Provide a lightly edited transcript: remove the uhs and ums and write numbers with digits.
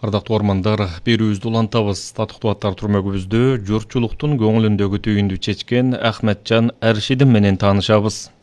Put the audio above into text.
Ардактуу ормандар, берүүбүздү улантабыз. Татыктуу аттар түрмөгүбүздө журтчулуктун көңүлүндөгү түйүндү чечкен Ахметжан Эршидин менен таанышабыз.